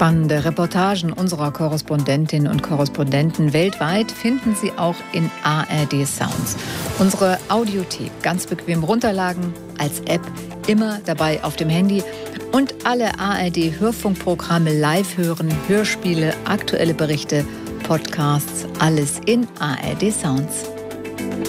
Spannende Reportagen unserer Korrespondentinnen und Korrespondenten weltweit finden Sie auch in ARD Sounds. Unsere Audiothek ganz bequem runterladen, als App, immer dabei auf dem Handy und alle ARD-Hörfunkprogramme live hören, Hörspiele, aktuelle Berichte, Podcasts, alles in ARD Sounds.